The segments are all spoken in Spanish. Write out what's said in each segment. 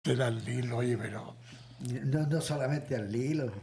Será el Lilo, oye, pero... No solamente al Lilo.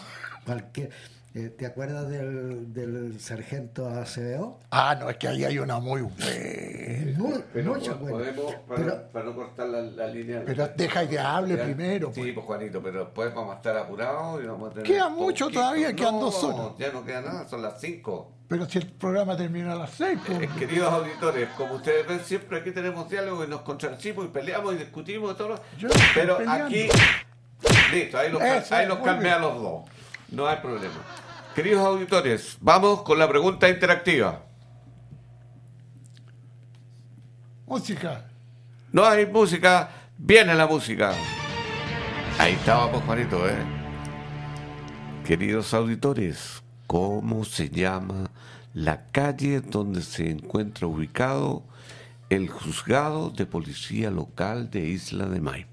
¿Te acuerdas del sargento Acevedo? No, es que ahí hay una muy buena. Mucho bueno. Podemos, para no cortar la línea. Pero deja que hable primero. Sí, pues Juanito, pero después vamos a estar apurados y vamos a tener. Queda mucho todavía, quedan 2 horas. Ya no queda nada, son las 5. Pero si el programa termina a las 6, pues. Queridos auditores, como ustedes ven, siempre aquí tenemos diálogo y nos contradecimos y peleamos y discutimos y todo. Pero aquí, listo, ahí los calmé a los dos. No hay problema. Queridos auditores, vamos con la pregunta interactiva. Música. No hay música, viene la música. Ahí estábamos, Juanito, Queridos auditores, ¿cómo se llama la calle donde se encuentra ubicado el juzgado de policía local de Isla de Maipo?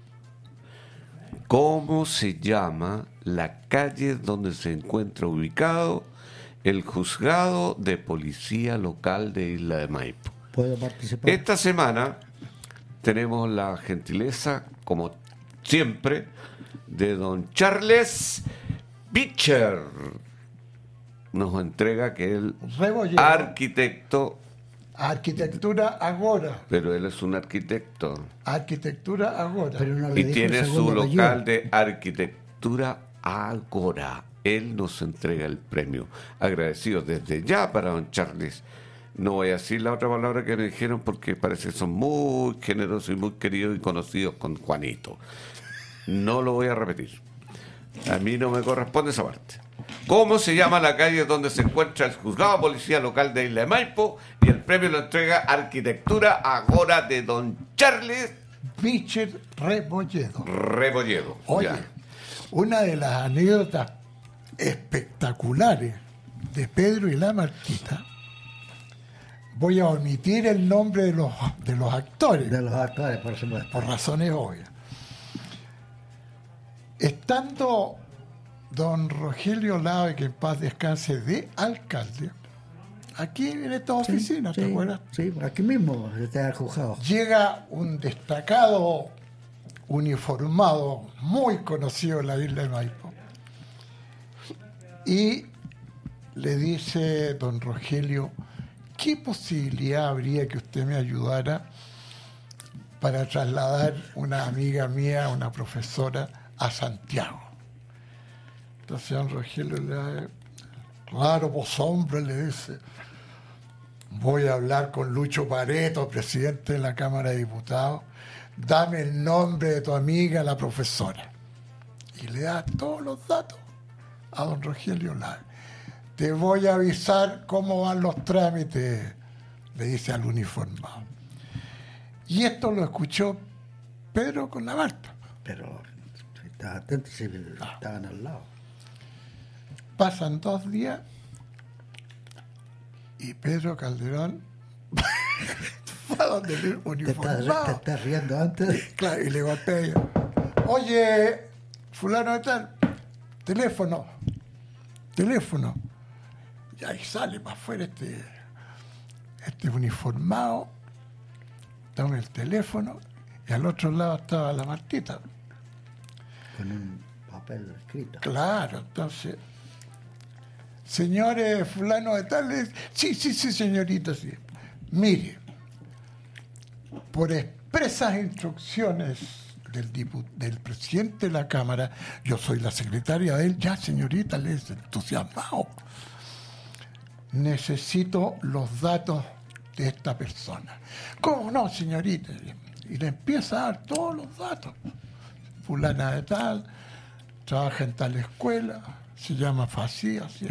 ¿Cómo se llama la calle donde se encuentra ubicado el juzgado de policía local de Isla de Maipo? ¿Puedo participar? Esta semana tenemos la gentileza, como siempre, de don Charles Pitcher. Nos entrega que él, Rebolledo. arquitecto. Arquitectura Agora. Pero él es un arquitecto. Arquitectura Agora. Pero no le Y dijo tiene el su segundo local apellido. de arquitectura Agora. Él nos entrega el premio. Agradecido desde ya para don Charles. No voy a decir la otra palabra que me dijeron porque parece que son muy generosos y muy queridos y conocidos con Juanito. No lo voy a repetir. A mí no me corresponde esa parte. ¿Cómo se llama la calle donde se encuentra el juzgado de policía local de Isla de Maipo? Y el premio lo entrega Arquitectura Agora de don Charles Pitcher Rebolledo. Rebolledo. Oye, Ya. una de las anécdotas espectaculares de Pedro y la Martita, voy a omitir el nombre de los actores, De los actores, por supuesto. por razones obvias. Estando don Rogelio Lave, que en paz descanse, de alcalde, aquí en esta oficina, ¿te acuerdas? Sí, aquí mismo está el juzgado. Llega un destacado uniformado, muy conocido en la isla de Maipo, y le dice don Rogelio, ¿qué posibilidad habría que usted me ayudara para trasladar una amiga mía, una profesora, a Santiago? Entonces don Rogelio le dice, claro, pues hombre, le dice, voy a hablar con Lucho Pareto, presidente de la Cámara de Diputados, dame el nombre de tu amiga, la profesora. Y le da todos los datos a don Rogelio Lave. Te voy a avisar cómo van los trámites, le dice al uniformado. Y esto lo escuchó Pedro con la Marta. Pero estaba atento si estaban al lado. Pasan 2 días y Pedro Calderón fue a donde el Te uniformado. estás riendo antes. Claro, y le golpea yo. Oye, fulano de tal, teléfono. Y ahí sale para afuera este uniformado, toma el teléfono, y al otro lado estaba la Martita. Con un papel escrito. Claro, entonces, señores, fulano de tal, sí, señorita, sí. Mire, por expresas instrucciones del presidente de la Cámara, yo soy la secretaria de él, ya señorita, le es entusiasmado. Necesito los datos de esta persona. ¿Cómo no, señorita? Y le empieza a dar todos los datos. Fulana de tal, trabaja en tal escuela, se llama así, así.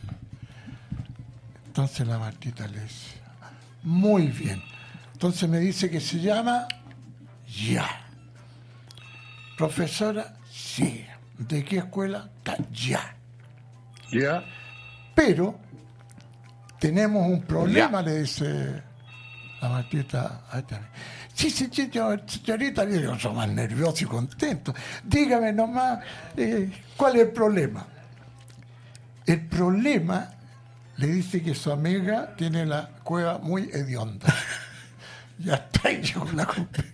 Entonces la Martita le dice, muy bien. Entonces me dice que se llama Ya. Profesora, sí. ¿De qué escuela? Ya. Ya. Pero tenemos un problema, le dice la Martita a esta. Sí, señorita, le digo, yo más nervioso y contento. Dígame nomás, ¿cuál es el problema? El problema, le dice que su amiga tiene la cueva muy hedionda. Ya está, y yo con la